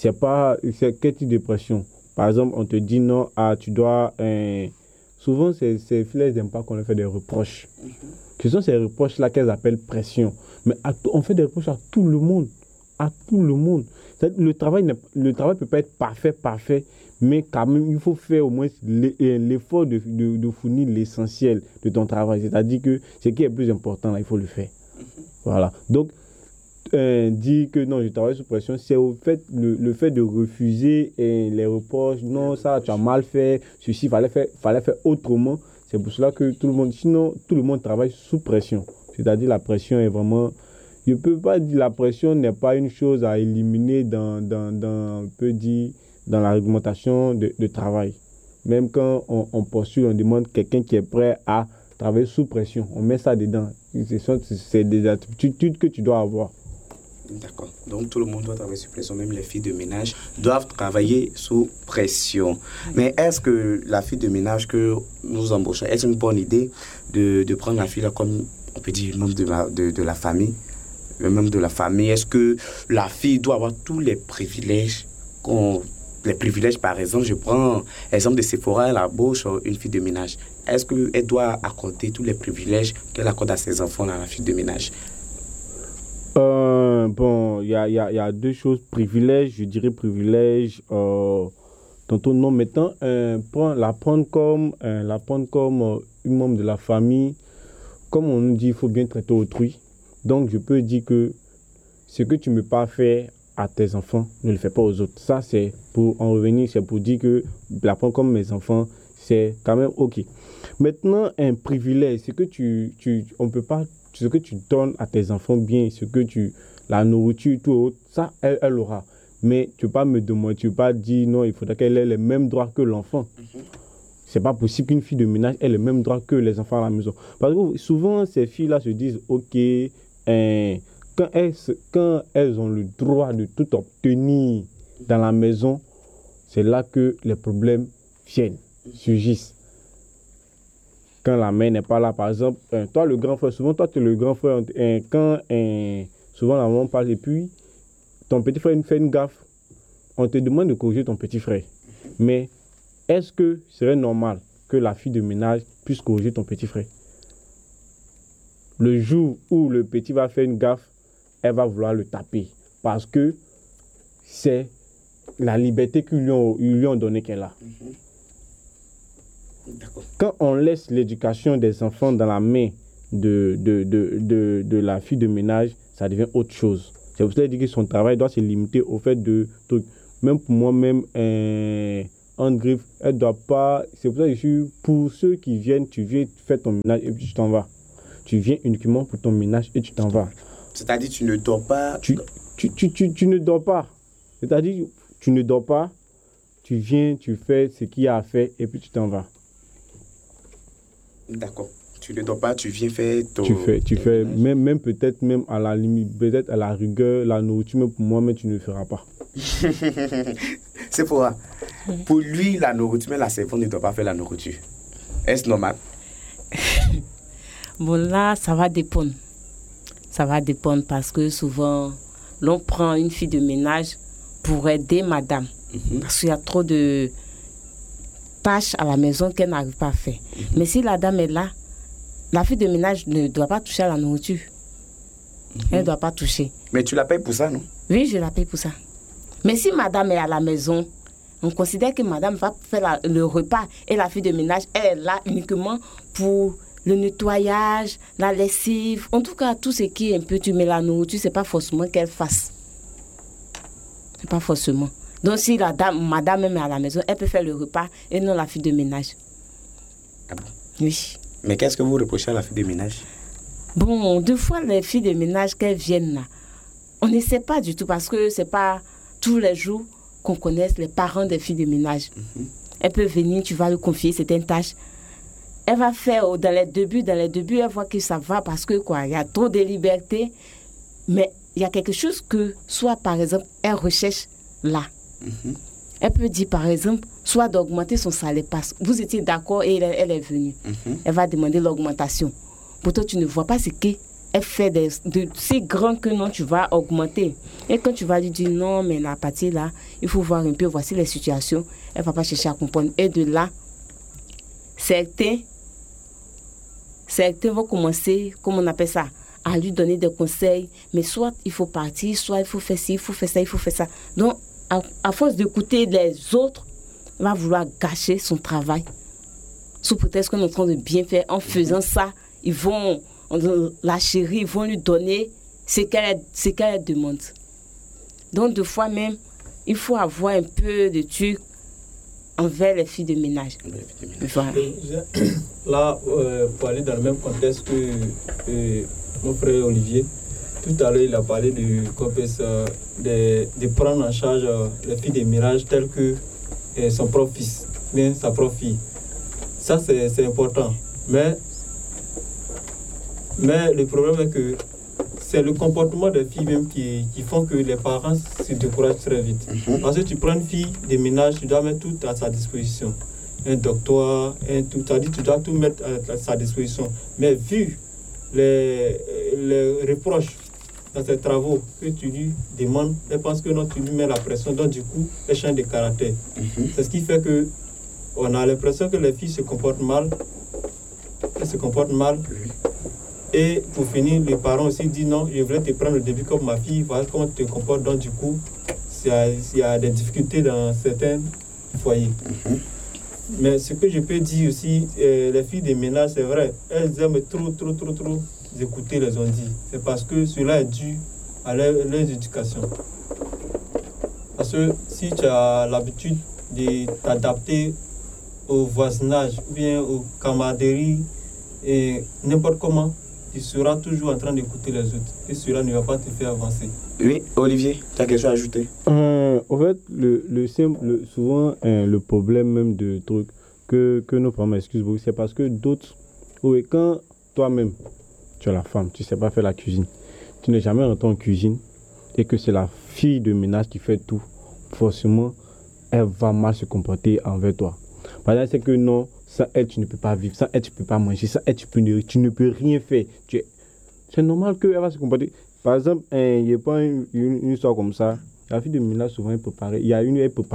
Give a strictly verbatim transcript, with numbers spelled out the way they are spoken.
c'est pas... C'est quel type de pression? Par exemple, on te dit non, ah, tu dois... Euh, souvent, ces, ces filles n'aiment pas qu'on leur fait des reproches. Mm-hmm. Ce sont ces reproches-là qu'elles appellent pression. Mais à, on fait des reproches à tout le monde. À tout le monde. Le travail ne le travail peut pas être parfait, parfait, mais quand même, il faut faire au moins l'effort de, de, de fournir l'essentiel de ton travail. C'est-à-dire que ce qui est le plus important, là, il faut le faire. Mm-hmm. Voilà. Donc, euh, dire que non, je travaille sous pression, c'est au fait, le, le fait de refuser eh, les reproches. Non, ça, tu as mal fait. Ceci, il fallait faire, fallait faire autrement. C'est pour cela que tout le monde, sinon, tout le monde travaille sous pression. C'est-à-dire la pression est vraiment... Je ne peux pas dire que la pression n'est pas une chose à éliminer dans, dans, dans, on peut dire, dans la réglementation de, de travail. Même quand on, on postule, on demande quelqu'un qui est prêt à travailler sous pression. On met ça dedans. C'est, c'est des attitudes que tu dois avoir. D'accord. Donc tout le monde doit travailler sous pression, même les filles de ménage doivent travailler sous pression. Mais est-ce que la fille de ménage que nous embauchons, est-ce une bonne idée de, de prendre la fille là comme, on peut dire, membre de la, de, de la famille, le membre de la famille? Est-ce que la fille doit avoir tous les privilèges qu'on, les privilèges, par exemple, je prends l'exemple de Sephora, elle embauche une fille de ménage. Est-ce qu'elle doit accorder tous les privilèges qu'elle accorde à ses enfants à la fille de ménage? Euh, bon, il y a, y, a, y a deux choses. Privilèges, je dirais privilèges. Euh, tantôt non, maintenant, euh, prendre, la prendre comme, euh, la prendre comme euh, une membre de la famille. Comme on nous dit, il faut bien traiter autrui. Donc, je peux dire que ce que tu ne peux pas faire à tes enfants, ne le fais pas aux autres. Ça, c'est pour en revenir, c'est pour dire que la prendre comme mes enfants, c'est quand même OK. Maintenant, un privilège, c'est que tu, tu, on peut pas... Ce que tu donnes à tes enfants bien, ce que tu, la nourriture, tout autre, ça, elle, elle aura. Mais tu ne peux pas me demander, tu ne peux pas dire non, il faudrait qu'elle ait les mêmes droits que l'enfant. Mm-hmm. Ce n'est pas possible qu'une fille de ménage ait les mêmes droits que les enfants à la maison. Parce que souvent, ces filles-là se disent, OK, hein, quand, elles, quand elles ont le droit de tout obtenir dans la maison, c'est là que les problèmes viennent, surgissent. Quand la mère n'est pas là, par exemple, hein, toi le grand frère, souvent toi tu es le grand frère, hein, quand hein, souvent la maman parle et puis ton petit frère fait une gaffe, on te demande de corriger ton petit frère. Mais est-ce que ce serait normal que la fille de ménage puisse corriger ton petit frère? Le jour où le petit va faire une gaffe, elle va vouloir le taper parce que c'est la liberté qu'ils lui ont, ils lui ont donnée qu'elle a. Mm-hmm. D'accord. Quand on laisse l'éducation des enfants dans la main de, de, de, de, de la fille de ménage, ça devient autre chose. C'est pour ça que son travail doit se limiter au fait de trucs. Même pour moi-même, euh, en griffe, elle doit pas. C'est pour ça que je suis pour ceux qui viennent, tu viens faire ton ménage et puis tu t'en vas. Tu viens uniquement pour ton ménage et tu t'en vas. C'est-à-dire tu ne dors pas. Tu, tu, tu, tu, tu ne dors pas. C'est-à-dire tu ne dors pas, tu viens, tu fais ce qu'il y a à faire et puis tu t'en vas. D'accord. Tu ne dors pas, tu viens faire ton... Tu fais, tu fais même, même peut-être même à la limite, peut-être à la rigueur, la nourriture, même pour moi, mais tu ne le feras pas. C'est pour Pour lui, la nourriture, mais la servante ne doit pas faire la nourriture. Est-ce normal? Bon, là, ça va dépendre. Ça va dépendre parce que souvent, l'on prend une fille de ménage pour aider madame. Mm-hmm. Parce qu'il y a trop de tâches à la maison qu'elle n'arrive pas à faire. Mm-hmm. Mais si la dame est là, la fille de ménage ne doit pas toucher à la nourriture. Mm-hmm. Elle ne doit pas toucher. Mais tu la payes pour ça, non? Oui, je la paye pour ça. Mais si madame est à la maison, on considère que madame va faire la, le repas et la fille de ménage elle est là uniquement pour le nettoyage, la lessive. En tout cas, tout ce qui est un peu, tu mets la nourriture, ce n'est pas forcément qu'elle fasse. Ce n'est pas forcément. Donc, si la dame, madame même est à la maison, elle peut faire le repas et non la fille de ménage. Ah bon? Oui. Mais qu'est-ce que vous reprochez à la fille de ménage? Bon, deux fois, les filles de ménage, qu'elles viennent là, on ne sait pas du tout parce que ce n'est pas tous les jours qu'on connaisse les parents des filles de ménage. Mm-hmm. Elle peut venir, tu vas lui confier certaines tâches. Elle va faire dans les débuts, dans les débuts, elle voit que ça va parce que quoi, il y a trop de liberté. Mais il y a quelque chose que, soit par exemple, elle recherche là. Mm-hmm. Elle peut dire par exemple, soit d'augmenter son salaire parce que vous étiez d'accord et elle, elle est venue. Mm-hmm. Elle va demander l'augmentation. Pourtant, tu ne vois pas ce que elle fait des, de si grands que non, tu vas augmenter. Et quand tu vas lui dire non, mais la partie là, il faut voir un peu, voici les situations, elle ne va pas chercher à comprendre. Et de là, certains, certains vont commencer, comment on appelle ça, à lui donner des conseils, mais soit il faut partir, soit il faut faire ci, il faut faire ça, il faut faire ça. Donc, à, à force d'écouter les autres, il va vouloir gâcher son travail. Sous prétexte qu'on est en train de bien faire, en faisant ça, ils vont la chérir, ils vont lui donner ce qu'elle, ce qu'elle demande. Donc, deux fois même, il faut avoir un peu de truc envers les filles de ménage. Voilà. Là, euh, pour aller dans le même contexte que euh, mon frère Olivier, tout à l'heure, il a parlé de, de, de prendre en charge euh, les filles de ménage telles que euh, son propre fils, bien sa propre fille. Ça, c'est, c'est important. Mais, mais le problème est que c'est le comportement des filles même qui, qui font que les parents se découragent très vite. Mm-hmm. Parce que tu prends une fille de ménage, tu dois mettre tout à sa disposition. Un docteur, un tout, tu dois tout mettre à, à sa disposition. Mais vu les, les reproches dans ses travaux que tu lui demandes, elle pense que non, tu lui mets la pression, donc du coup, elle change de caractère. Mm-hmm. C'est ce qui fait que on a l'impression que les filles se comportent mal. Elles se comportent mal. Oui. Et pour finir, les parents aussi disent non, je voulais te prendre au début comme ma fille, voilà comment tu te comportes. Donc, du coup, il y a, il y a des difficultés dans certains foyers. Mm-hmm. Mais ce que je peux dire aussi, euh, les filles des ménages, c'est vrai, elles aiment trop, trop, trop, trop écouter les on-dit. C'est parce que cela est dû à leur, leur éducation. Parce que si tu as l'habitude de t'adapter au voisinage ou bien aux camaraderies et n'importe comment, tu seras toujours en train d'écouter les autres et cela ne va pas te faire avancer. Oui, Olivier, tu as quelque chose à ajouter? euh, En fait, le, le simple, le, souvent euh, le problème même de trucs que, que nos parents m'excusent beaucoup, c'est parce que d'autres, oui, quand toi-même tu es la femme, tu ne sais pas faire la cuisine, tu n'es jamais rentré en cuisine et que c'est la fille de ménage qui fait tout, forcément elle va mal se comporter envers toi. Par exemple, c'est que non, sans elle, tu ne peux pas vivre, sans elle, tu ne peux pas manger, sans elle, tu, peux ne, tu ne peux rien faire. Tu es... C'est normal qu'elle va se comporter. Par exemple, il n'y a pas une, une, une histoire comme ça. La fille de ménage, souvent, elle peut parler. Il y a une, elle peut parler.